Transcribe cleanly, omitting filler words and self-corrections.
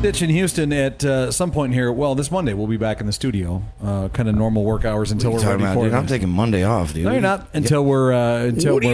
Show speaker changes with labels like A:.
A: Ditch in Houston at some point here. Well, this Monday we'll be back in the studio, kind of normal work hours until we're ready for it.
B: I'm taking Monday off, dude.
A: No, you're not until we're